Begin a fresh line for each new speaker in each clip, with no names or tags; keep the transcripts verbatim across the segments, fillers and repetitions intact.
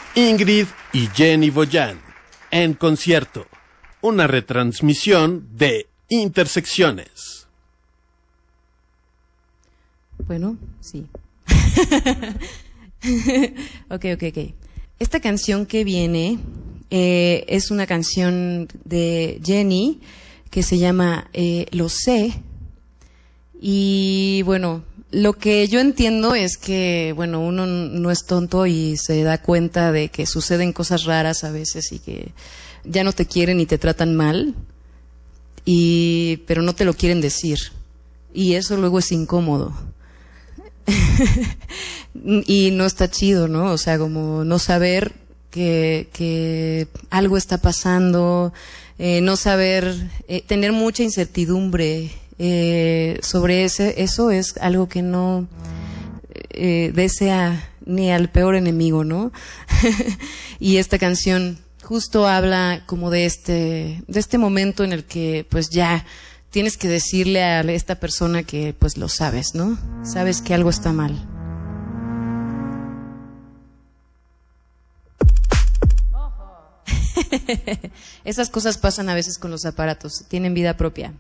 Ingrid y Jenny Boyan, en concierto. Una retransmisión de Intersecciones.
Bueno, sí. ok, ok, ok. Esta canción que viene eh, es una canción de Jenny que se llama eh, Lo sé. Y bueno, lo que yo entiendo es que, bueno, uno no es tonto y se da cuenta de que suceden cosas raras a veces y que ya no te quieren y te tratan mal, y pero no te lo quieren decir. Y eso luego es incómodo. Y no está chido, ¿no? O sea, como no saber que, que algo está pasando, eh, no saber, eh, tener mucha incertidumbre eh, sobre ese, eso es algo que no eh, desea ni al peor enemigo, ¿no? Y esta canción justo habla como de este, de este momento en el que pues ya tienes que decirle a esta persona que pues lo sabes, ¿no? Sabes que algo está mal. Esas cosas pasan a veces con los aparatos, tienen vida propia.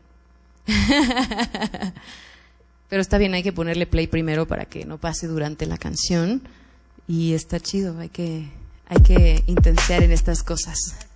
Pero está bien, hay que ponerle play primero para que no pase durante la canción. Y está chido, hay que, hay que intensear en estas cosas.